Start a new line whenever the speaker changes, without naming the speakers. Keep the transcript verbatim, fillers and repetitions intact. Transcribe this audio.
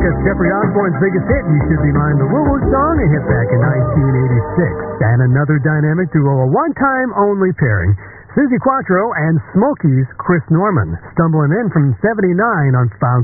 That's Jeffrey Osborne's biggest hit. You should be mine. The Woo Woo song, a hit back in nineteen eighty-six. And another dynamic duo, a one-time only pairing. Suzi Quatro and Smokey's Chris Norman. Stumbling in from seventy-nine on Found